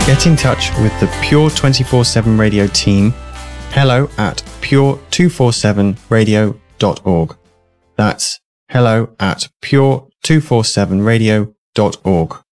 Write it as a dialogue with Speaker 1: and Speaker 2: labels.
Speaker 1: Get in touch with the Pure 24/7 Radio team. Hello at pure247radio.org. That's at pure247radio.org.